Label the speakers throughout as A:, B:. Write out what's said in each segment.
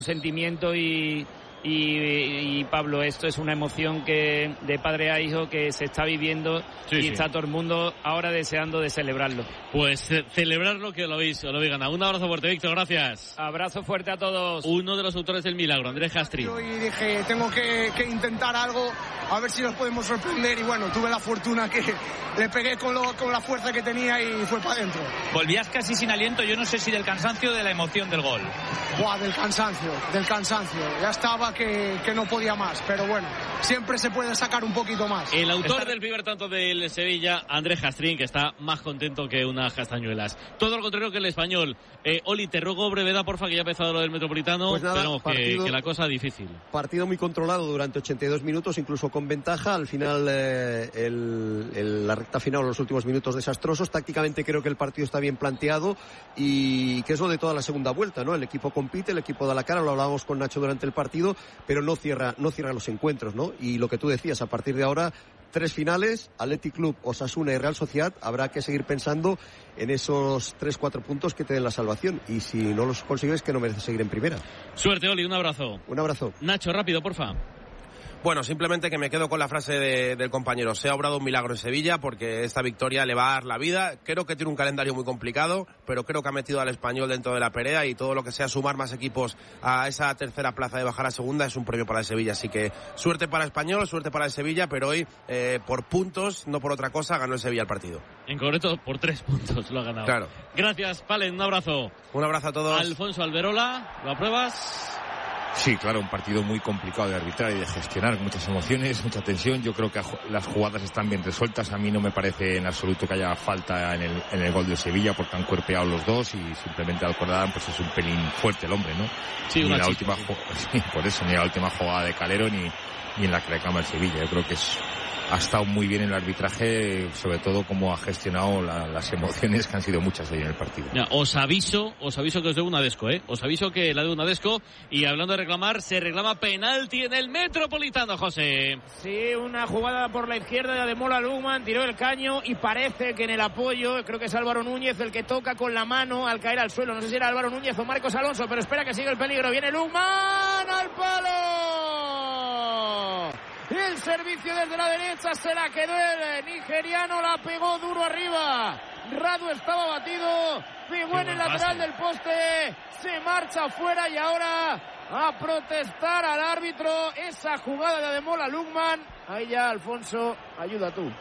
A: sentimiento y Pablo, esto es una emoción que de padre a hijo que se está viviendo y está todo el mundo ahora deseando de celebrarlo.
B: Pues celebrarlo que lo habéis ganado. Un abrazo fuerte, Víctor, gracias.
A: Abrazo fuerte a todos.
B: Uno de los autores del milagro, Andrés Castri.
C: Y dije, tengo que intentar algo, a ver si nos podemos sorprender, y bueno, tuve la fortuna que le pegué con la fuerza que tenía y fue para adentro.
D: Volvías casi sin aliento, yo no sé si del cansancio o de la emoción del gol.
C: Buah, del cansancio. Ya estaba que no podía más, pero bueno, siempre se puede sacar un poquito más.
B: El autor del primer tanto del Sevilla, Andrés Castrín, que está más contento que unas castañuelas. Todo lo contrario que el español. Oli, te ruego brevedad, porfa, que ya ha empezado lo del Metropolitano.
E: Pues nada,
B: que la cosa difícil.
E: Partido muy controlado durante 82 minutos, incluso con ventaja. Al final, la recta final, los últimos minutos desastrosos. Tácticamente creo que el partido está bien planteado y que es lo de toda la segunda vuelta, ¿no? El equipo compite, el equipo da la cara, lo hablábamos con Nacho durante el partido, pero no cierra los encuentros, ¿no? Y lo que tú decías, a partir de ahora, 3 finales, Athletic Club, Osasuna y Real Sociedad, habrá que seguir pensando en esos 3-4 puntos que te den la salvación, y si no los consigues, que no mereces seguir en primera.
B: Suerte, Oli, un abrazo.
E: Un abrazo.
B: Nacho, rápido, porfa.
F: Bueno, simplemente que me quedo con la frase del compañero. Se ha obrado un milagro en Sevilla porque esta victoria le va a dar la vida. Creo que tiene un calendario muy complicado, pero creo que ha metido al Español dentro de la pelea, y todo lo que sea sumar más equipos a esa tercera plaza de bajar a segunda es un premio para el Sevilla. Así que suerte para el Español, suerte para el Sevilla, pero hoy por puntos, no por otra cosa, ganó el Sevilla el partido.
B: En concreto, por 3 puntos lo ha ganado.
F: Claro.
B: Gracias, Palen, un abrazo.
F: Un abrazo a todos.
B: Alfonso Alberola, ¿lo apruebas?
G: Sí, claro, un partido muy complicado de arbitrar y de gestionar, muchas emociones, mucha tensión. Yo creo que las jugadas están bien resueltas. A mí no me parece en absoluto que haya falta en el gol de Sevilla, porque han cuerpeado los dos y simplemente Alcorcón pues es un pelín fuerte el hombre, ¿no?
B: Sí,
G: ni la última por eso, ni la última jugada de Calero ni en la que reclama el Sevilla. Yo creo que ha estado muy bien en el arbitraje, sobre todo cómo ha gestionado las emociones, que han sido muchas hoy en el partido.
B: Ya, os aviso que os debo una desco, Os aviso que la de una desco. Y hablando de reclamar, se reclama penalti en el Metropolitano, José.
A: Sí, una jugada por la izquierda de Ademola Lookman, tiró el caño y parece que en el apoyo, creo que es Álvaro Núñez el que toca con la mano al caer al suelo. No sé si era Álvaro Núñez o Marcos Alonso, pero espera que sigue el peligro. Viene Lookman al palo. El servicio desde la derecha se la quedó el nigeriano, la pegó duro arriba. Radu estaba batido, pegó en el lateral del poste, se marcha afuera y ahora a protestar al árbitro esa jugada de Ademola Lookman. Ahí ya, Alfonso, ayuda tú.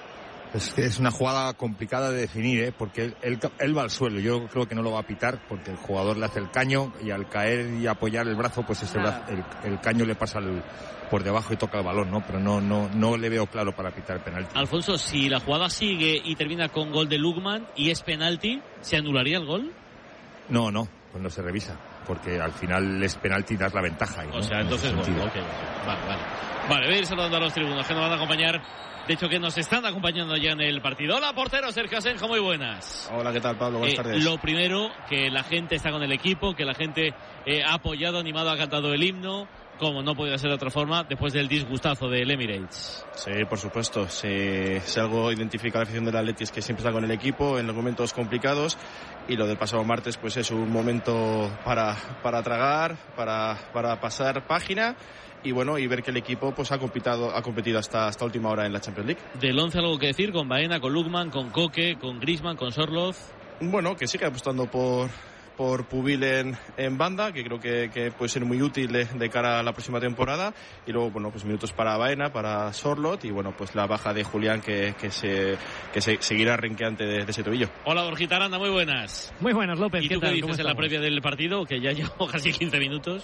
G: Es una jugada complicada de definir, porque él va al suelo. Yo creo que no lo va a pitar porque el jugador le hace el caño y al caer y apoyar el brazo, pues el caño le pasa por debajo y toca el balón, ¿no? Pero no le veo claro para pitar penalti.
B: Alfonso, si la jugada sigue y termina con gol de Lookman y es penalti, ¿se anularía el gol?
G: No, pues no se revisa, porque al final es penalti, das la ventaja.
B: O sea, entonces, bueno, okay. Vale, voy a ir saludando a los tribunos que nos van a acompañar. De hecho, que nos están acompañando ya en el partido. Hola, portero Sergio Asenjo, muy buenas.
H: Hola, ¿qué tal, Pablo? Buenas tardes.
B: Lo primero, que la gente está con el equipo, que la gente ha apoyado, animado, ha cantado el himno, como no podía ser de otra forma, después del disgustazo del Emirates.
H: Sí, por supuesto. Si algo identifica la afición del Atleti es que siempre está con el equipo en los momentos complicados, y lo del pasado martes pues es un momento para tragar, para pasar página. Y bueno, y ver que el equipo pues ha competido hasta última hora en la Champions League.
B: ¿Del 11 algo que decir? Con Baena, con Lookman, con Koke, con Griezmann, con Sorloz.
H: Bueno, que sigue apostando por Pubil en banda, que creo que puede ser muy útil de cara a la próxima temporada. Y luego, bueno, pues minutos para Baena, para Sorloth, y bueno, pues la baja de Julián que seguirá renqueante de ese tobillo.
B: Hola, Borjita Aranda, muy buenas.
I: Muy buenas, López.
B: ¿Y tú qué dices en la previa del partido, que ya llevo casi 15 minutos?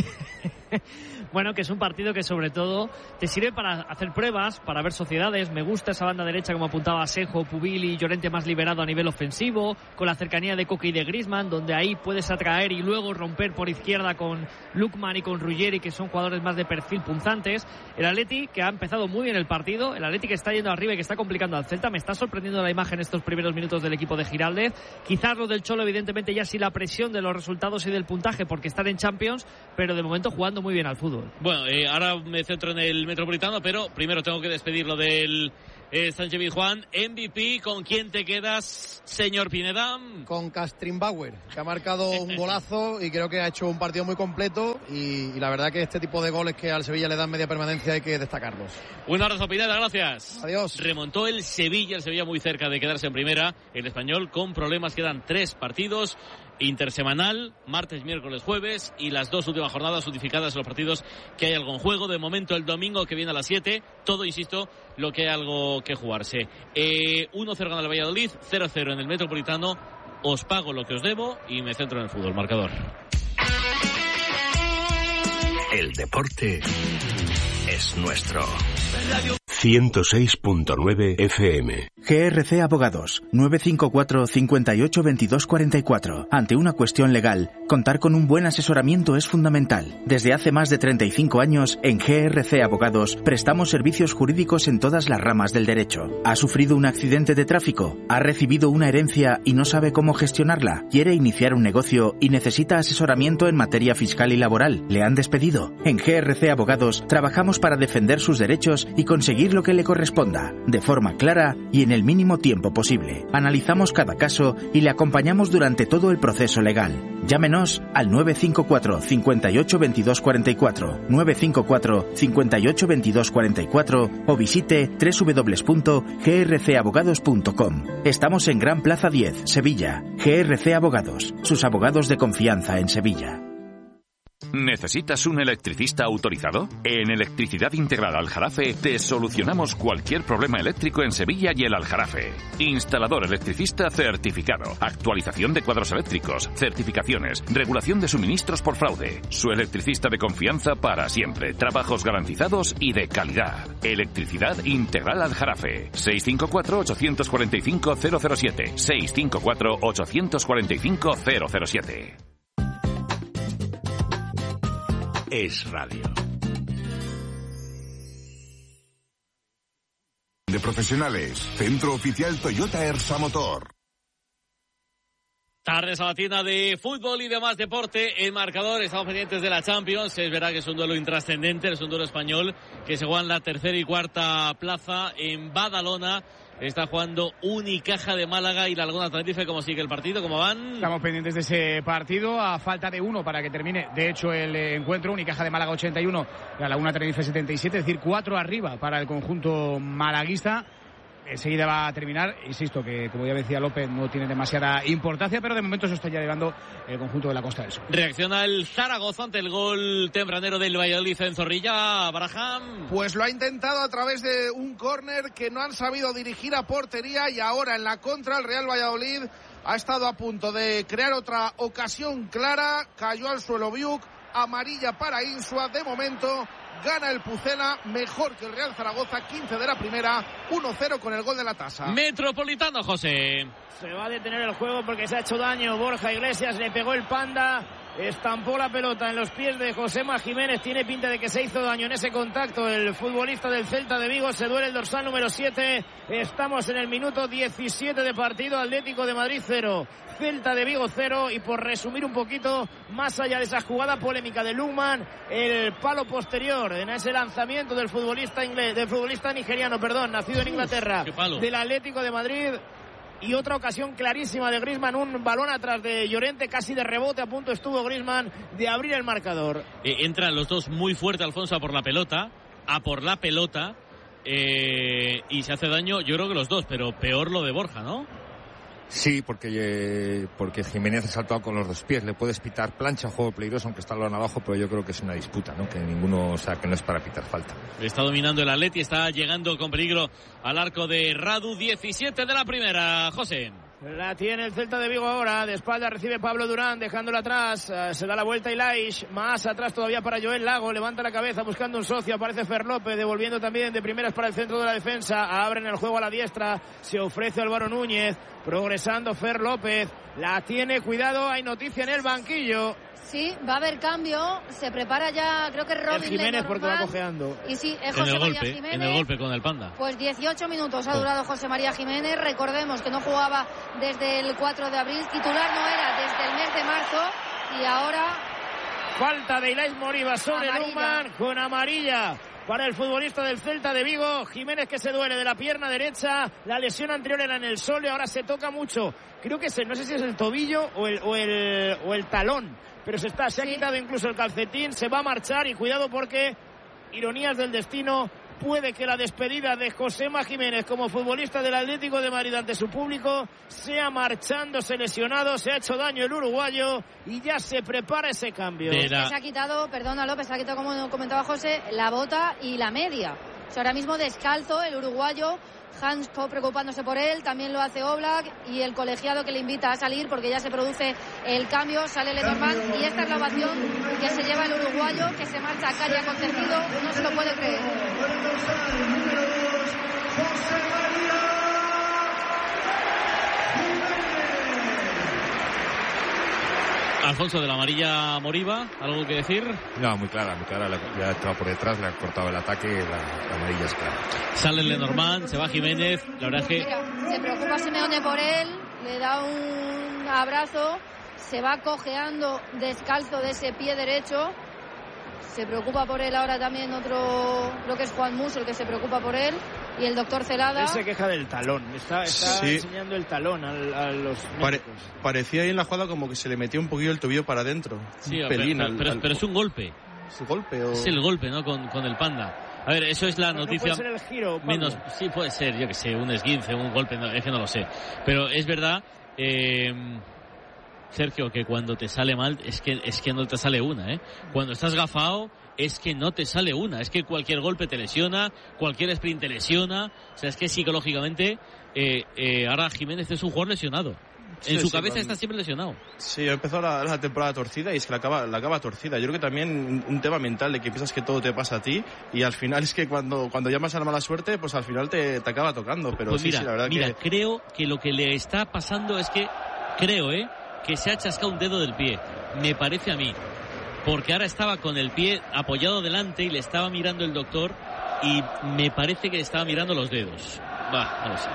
I: Bueno, que es un partido que sobre todo te sirve para hacer pruebas, para ver sociedades. Me gusta esa banda derecha, como apuntaba Asenjo, Pubil y Llorente, más liberado a nivel ofensivo, con la cercanía de Koke y de Griezmann, donde ahí puedes atraer y luego romper por izquierda con Lookman y con Ruggeri, que son jugadores más de perfil punzantes. El Atleti, que ha empezado muy bien el partido, el Atleti que está yendo arriba y que está complicando al Celta. Me está sorprendiendo la imagen estos primeros minutos del equipo de Giraldez. Quizás lo del Cholo, evidentemente, ya sí la presión de los resultados y del puntaje porque están en Champions, pero de momento jugando muy bien al fútbol.
B: Bueno, ahora me centro en el Metropolitano, pero primero tengo que despedirlo del Sánchez Pizjuán, MVP. ¿Con quién te quedas, señor Pineda?
J: Con Castrinbauer, que ha marcado un golazo y creo que ha hecho un partido muy completo y la verdad que este tipo de goles que al Sevilla le dan media permanencia hay que destacarlos.
B: Un abrazo, Pineda, gracias.
J: Adiós.
B: Remontó el Sevilla muy cerca de quedarse en primera. El Español con problemas, quedan 3 partidos. Intersemanal, martes, miércoles, jueves y las 2 últimas jornadas unificadas en los partidos que hay algo en juego. De momento el domingo que viene a las 7, todo, insisto, lo que hay algo que jugarse. 1-0 gana el Valladolid, 0-0 en el Metropolitano. Os pago lo que os debo y me centro en el fútbol. Marcador.
K: El deporte es nuestro. 106.9 FM.
L: GRC Abogados, 954 58 22 44. Ante una cuestión legal, contar con un buen asesoramiento es fundamental. Desde hace más de 35 años, en GRC Abogados, prestamos servicios jurídicos en todas las ramas del derecho. ¿Ha sufrido un accidente de tráfico? ¿Ha recibido una herencia y no sabe cómo gestionarla? ¿Quiere iniciar un negocio y necesita asesoramiento en materia fiscal y laboral? ¿Le han despedido? En GRC Abogados, trabajamos para defender sus derechos y conseguir lo que le corresponda, de forma clara y en el mínimo tiempo posible. Analizamos cada caso y le acompañamos durante todo el proceso legal. Llámenos al 954 58 22 44, 954 58 22 44 o visite www.grcabogados.com. Estamos en Gran Plaza 10, Sevilla. GRC Abogados, sus abogados de confianza en Sevilla.
M: ¿Necesitas un electricista autorizado? En Electricidad Integral Aljarafe te solucionamos cualquier problema eléctrico en Sevilla y el Aljarafe. Instalador electricista certificado, actualización de cuadros eléctricos, certificaciones, regulación de suministros por fraude. Su electricista de confianza para siempre, trabajos garantizados y de calidad. Electricidad Integral Aljarafe. 654-845-007. 654-845-007.
K: Es radio. De profesionales, Centro Oficial Toyota Ersa Motor.
B: Tarde sabatina de fútbol y demás deporte. El marcador, estamos pendientes de la Champions. Es verdad que es un duelo intrascendente, es un duelo español que se juega en la tercera y cuarta plaza en Badalona. Está jugando Unicaja de Málaga y la Laguna Tenerife. ¿Cómo sigue el partido? ¿Cómo van?
N: Estamos pendientes de ese partido a falta de 1 para que termine. De hecho, el encuentro, Unicaja de Málaga 81, la Laguna Tenerife 77, es decir, 4 arriba para el conjunto malaguista. Enseguida va a terminar, insisto que como ya decía López no tiene demasiada importancia, pero de momento se está ya llevando el conjunto de la Costa del Sol.
B: Reacciona el Zaragoza ante el gol tempranero del Valladolid en Zorrilla. Braham.
O: Pues lo ha intentado a través de un córner que no han sabido dirigir a portería y ahora en la contra el Real Valladolid ha estado a punto de crear otra ocasión clara, cayó al suelo Biuk, amarilla para Insua, de momento gana el Pucela, mejor que el Real Zaragoza, 15 de la primera, 1-0 con el gol de la tasa.
B: Metropolitano, José.
A: Se va a detener el juego porque se ha hecho daño Borja Iglesias, le pegó el Panda, estampó la pelota en los pies de Josema Jiménez, tiene pinta de que se hizo daño en ese contacto el futbolista del Celta de Vigo, se duele el dorsal número 7, estamos en el minuto 17 de partido, Atlético de Madrid 0. Celta de Vigo 0 y por resumir un poquito más allá de esa jugada polémica de Lukman, el palo posterior en ese lanzamiento del futbolista nigeriano, nacido en Inglaterra, del Atlético de Madrid. Y otra ocasión clarísima de Griezmann, un balón atrás de Llorente, casi de rebote, a punto estuvo Griezmann de abrir el marcador.
B: Entran los dos muy fuerte, Alfonso, a por la pelota, y se hace daño, yo creo que los dos, pero peor lo de Borja, ¿no?
G: Sí, porque Jiménez ha saltado con los dos pies. Le puedes pitar plancha, juego peligroso, aunque está el balón abajo, pero yo creo que es una disputa, ¿no? Que ninguno, o sea, que no es para pitar falta.
B: Está dominando el Atleti, está llegando con peligro al arco de Radu, 17 de la primera, José.
A: La tiene el Celta de Vigo ahora, de espalda recibe Pablo Durán, dejándola atrás, se da la vuelta Ilaish, más atrás todavía para Joel Lago, levanta la cabeza buscando un socio, aparece Fer López, devolviendo también de primeras para el centro de la defensa, abren el juego a la diestra, se ofrece Álvaro Núñez, progresando Fer López, la tiene, cuidado, hay noticia en el banquillo.
P: Sí, va a haber cambio, se prepara ya, creo que es Robin
A: Jiménez
P: Lenormand,
A: porque va cojeando.
P: Y sí, es José María Jiménez.
B: En el golpe con el Panda.
P: Pues 18 minutos ha durado José María Jiménez, recordemos que no jugaba desde el 4 de abril, titular no era desde el mes de marzo y ahora...
A: Falta de Ilaish Moriba sobre Lukman con amarilla para el futbolista del Celta de Vigo. Jiménez, que se duele de la pierna derecha, la lesión anterior era en el sóleo, ahora se toca mucho, creo que no sé si es el tobillo o el talón, pero se ha quitado incluso el calcetín, se va a marchar, y cuidado porque, ironías del destino, puede que la despedida de Josema Jiménez como futbolista del Atlético de Madrid ante su público sea marchándose lesionado. Se ha hecho daño el uruguayo y ya se prepara ese cambio.
P: Se ha quitado, perdona López, se ha quitado, como comentaba José, la bota y la media. O sea, ahora mismo descalzo el uruguayo. Hansko preocupándose por él, también lo hace Oblak, y el colegiado que le invita a salir porque ya se produce el cambio. Sale Lenormand y esta es la ovación que se lleva el uruguayo, que se marcha a calle acontecido, no se lo puede creer.
B: Alfonso, de la amarilla Moriba, ¿algo que decir?
G: No, muy clara, le ha entrado por detrás, le ha cortado el ataque, la amarilla es clara.
B: Sale Lenormand, se va Jiménez, la verdad es que...
P: Se preocupa Simeone por él, le da un abrazo, se va cojeando descalzo de ese pie derecho, se preocupa por él ahora también otro, creo que es Juan Musso el que se preocupa por él, y el doctor Celada.
A: Él se queja del talón, está enseñando el talón a los médicos.
H: Parecía ahí en la jugada como que se le metió un poquillo el tobillo para adentro.
B: Sí, un pelín. Pero es un golpe.
H: ¿Es un golpe o...?
B: Es el golpe, ¿no? Con el Panda. A ver, eso es la noticia.
A: No puede ser el giro, Pablo.
B: Menos, sí puede ser, yo que sé, un esguince, un golpe, no, es que no lo sé. Pero es verdad, Sergio, que cuando te sale mal es que no te sale una, ¿eh? Cuando estás gafado es que no te sale una, es que cualquier golpe te lesiona, cualquier sprint te lesiona, o sea, es que psicológicamente ahora Jiménez es un jugador lesionado. En su cabeza está siempre lesionado.
H: Sí, ha empezado la temporada torcida y es que la acaba torcida. Yo creo que también un tema mental de que piensas que todo te pasa a ti y al final es que cuando llamas a la mala suerte, pues al final te acaba tocando. Pero
B: pues
H: sí, la verdad
B: creo que lo que le está pasando es que, que se ha chascado un dedo del pie. Me parece a mí. Porque ahora estaba con el pie apoyado delante y le estaba mirando el doctor y me parece que le estaba mirando los dedos. No lo sé.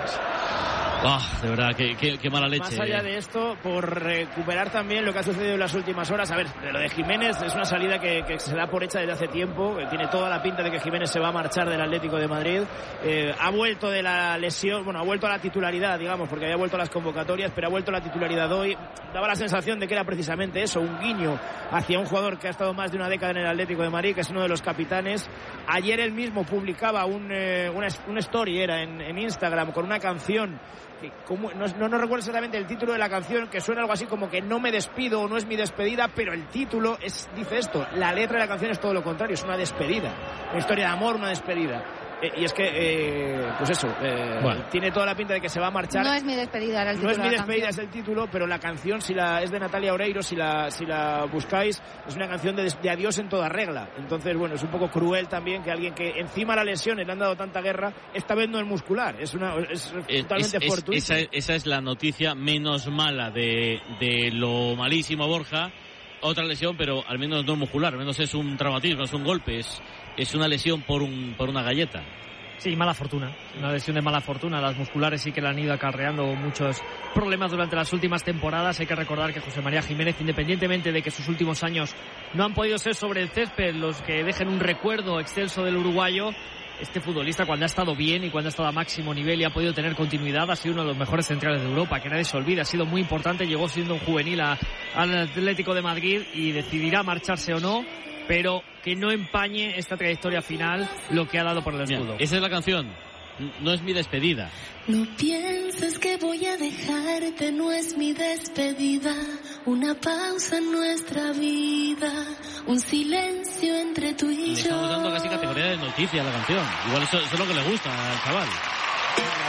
B: De verdad, qué mala leche.
A: Más allá de esto, por recuperar también lo que ha sucedido en las últimas horas. A ver, de lo de Jiménez es una salida que se da por hecha desde hace tiempo. Tiene toda la pinta de que Jiménez se va a marchar del Atlético de Madrid. Ha vuelto de la lesión, ha vuelto a la titularidad, digamos, porque había vuelto a las convocatorias, pero ha vuelto a la titularidad hoy. Daba la sensación de que era precisamente eso, un guiño hacia un jugador que ha estado más de una década en el Atlético de Madrid, que es uno de los capitanes. Ayer él mismo publicaba una story, era en Instagram, con una canción. No recuerdo exactamente el título de la canción, que suena algo así como que no me despido o no es mi despedida, pero el título dice esto. La letra de la canción es todo lo contrario, es una despedida, una historia de amor, una despedida. Y es que, pues eso, tiene toda la pinta de que se va a marchar.
P: No es mi despedida, era el título.
A: No es mi despedida, es el título, pero la canción, es de Natalia Oreiro, si la buscáis, es una canción de adiós en toda regla. Entonces, bueno, es un poco cruel también que alguien que encima las lesiones le han dado tanta guerra, esta vez no es muscular, es totalmente fortuito.
B: Esa es la noticia menos mala de lo malísimo, Borja. Otra lesión, pero al menos no muscular, al menos es un traumatismo, es un golpe, es una lesión por una galleta.
I: Sí, mala fortuna, una lesión de mala fortuna. Las musculares sí que le han ido acarreando muchos problemas durante las últimas temporadas. Hay que recordar que José María Jiménez, independientemente de que sus últimos años no han podido ser sobre el césped los que dejen un recuerdo excelso del uruguayo, este futbolista, cuando ha estado bien y cuando ha estado a máximo nivel y ha podido tener continuidad, ha sido uno de los mejores centrales de Europa, que nadie se olvida, ha sido muy importante, llegó siendo un juvenil al Atlético de Madrid y decidirá marcharse o no, pero que no empañe esta trayectoria final lo que ha dado por el escudo.
B: Esa es la canción. No es mi despedida.
Q: No pienses que voy a dejarte, no es mi despedida. Una pausa en nuestra vida, un silencio entre tú y yo.
B: Le estamos dando casi categoría de noticia a la canción. Igual eso es lo que le gusta al chaval.